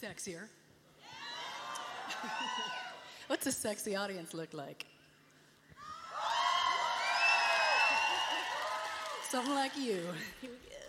Sexier. What's a sexy audience look like? Something like you. Here we go.